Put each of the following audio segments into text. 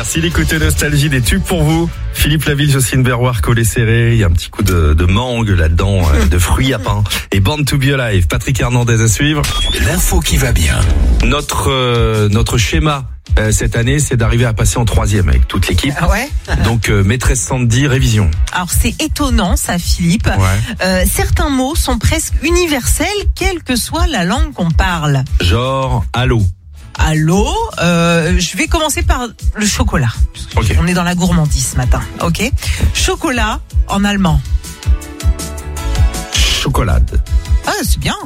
Merci d'écouter Nostalgie, des tubes pour vous. Philippe Laville, Jocelyne Berroir, Collet Serré. Il y a un petit coup de mangue là-dedans, de fruits à pain. Et Born to be Alive. Patrick Hernandez à suivre. L'info qui va bien. Notre schéma cette année, c'est d'arriver à passer en 3e avec toute l'équipe. Ah ouais. Donc maîtresse Sandy, révision. Alors c'est étonnant ça, Philippe. Ouais. Certains mots sont presque universels, quelle que soit la langue qu'on parle. Genre allô. Allô, je vais commencer par le chocolat. Ok. On est dans la gourmandise ce matin, ok. Chocolat en allemand. Chocolade. Ah, c'est bien.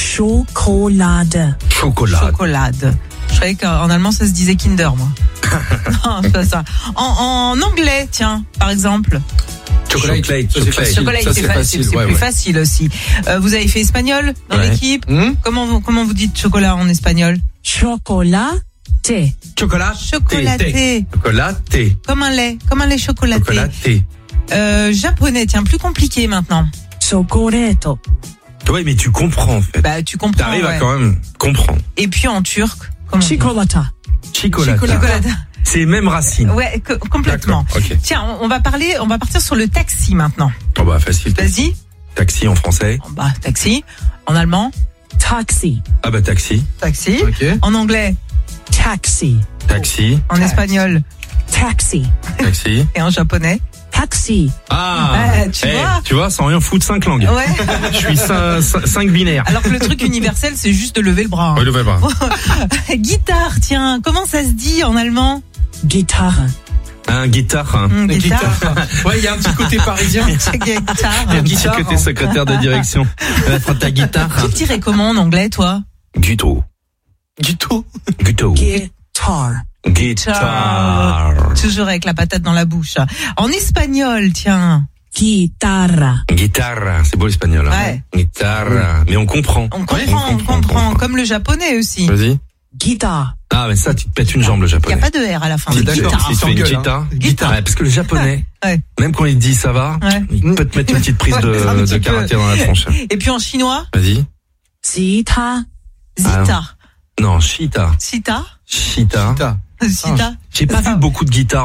Schokolade. Chocolade. Chocolade. Je savais qu'en allemand ça se disait Kinder, moi. Non, c'est pas ça. En anglais, tiens, par exemple. Chocolate. Chocolat, Ça, c'est facile. c'est Ouais, plus ouais. facile aussi. Vous avez fait espagnol dans Ouais. l'équipe. Comment vous dites chocolat en espagnol? Chocolate. Chocolat. Chocolaté. Chocolaté. Comme un lait chocolaté. Chocolaté. Japonais, tiens, plus compliqué maintenant. Chocoreto. Ouais, mais tu comprends en fait. Bah, tu comprends. T'arrives à ouais. quand même comprendre. Et puis en turc, comment on dit? Chocolata. Chocolate. Chocolate. C'est même racine. Ouais, complètement. D'accord, ok. Tiens, on va partir sur le taxi maintenant. Oh bah facile. Vas-y. Taxi en français. Bah, taxi. En allemand. Taxi. Ah bah taxi. Taxi. Ok. En anglais. Taxi. Taxi. En espagnol. Taxi. Taxi. Et en japonais. Taxi. Ah. Tu vois sans rien foutre 5 langues. Ouais. Je suis 5 binaires. Alors que le truc universel, c'est juste de lever le bras. Oui, levez pas. Guitare, tiens. Comment ça se dit en allemand? Guitare. Un guitare. Hein. Guitare. Ouais, il y a un petit côté parisien. Guitare. Un petit guitare, côté hein. secrétaire de direction. Prends ta guitare. Tu dirais comment en anglais, toi? Guito. Guito. Guito. Guitar. Guitare. Toujours avec la patate dans la bouche. En espagnol, tiens. Guitarra. Guitare. C'est beau l'espagnol. Hein. Ouais. Guitare. Mais on comprend. On comprend. Comme le japonais aussi. Vas-y. Guitare. Ah, mais ça, tu te pètes une jambe, le Il n'y japonais. a pas de R à la fin. Si de tu guitare. fais une s'engueule, guitare. Guitare. Ouais, parce que le japonais, Ouais. même quand il dit ça va, Ouais. il peut te mettre une petite prise Ouais, un de petit peu. caractère dans la tronche. Et puis en chinois, Vas-y. Zita. Zita. Non, Chita. Sita. Chita. Sita. J'ai pas vu beaucoup de guitares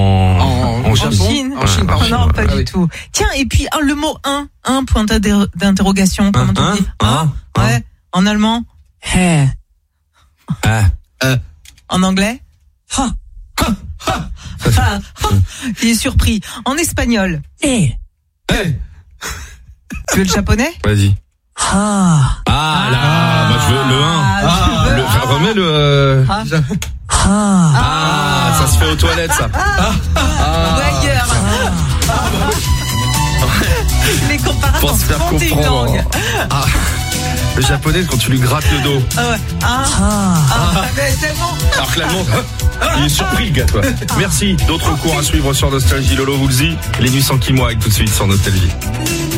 en En Japon. Chine. En Chine, pardon. Non, pas Ah du oui. tout. Tiens, et puis le mot un point d'interrogation. Comment on dit? Ouais. En allemand. Hair. Ah. En anglais. Ha. Il est surpris. En espagnol. Eh. Tu veux le japonais? Vas-y. Ha. Ah là, moi je veux le 1. Remets le. Ah, ça se fait aux toilettes ça. Ou ailleurs. Les comparaisons Pour se faire 31 comprendre. langues. Ah. Le japonais quand tu lui grattes le dos. Ah ouais. Mais tellement. Alors que l'allemand, il est surpris le gars toi. Merci. D'autres cours à suivre sur Nostalgie. Lolo vous le dit. Les nuits sans Kimoa avec tout de suite sur Nostalgie.